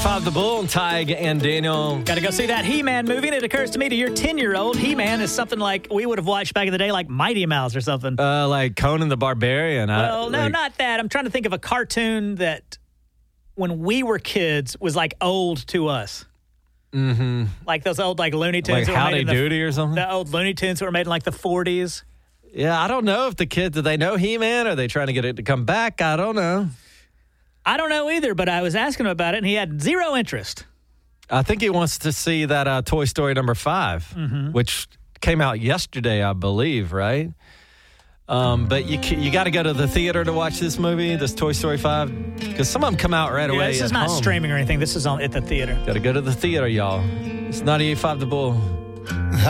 Five the Bull, Tig and Daniel. Got to go see that He-Man movie. And it occurs to me, to your 10-year-old, He-Man is something like we would have watched back in the day, like Mighty Mouse or something. Like Conan the Barbarian. Well, no, not that. I'm trying to think of a cartoon that, when we were kids, was like old to us. Mm-hmm. Like those old Looney Tunes. Like Howdy Doody or something? The old Looney Tunes that were made in like the 40s. Yeah, I don't know if the kids, do they know He-Man? Are they trying to get it to come back? I don't know. I don't know either, but I was asking him about it, and he had zero interest. I think he wants to see that Toy Story number 5, which came out yesterday, I believe, right? But you got to go to the theater to watch this movie, this Toy Story 5, because some of them come out right away. This is not streaming or anything. This is at the theater. Got to go to the theater, y'all. It's 98.5 The Bull.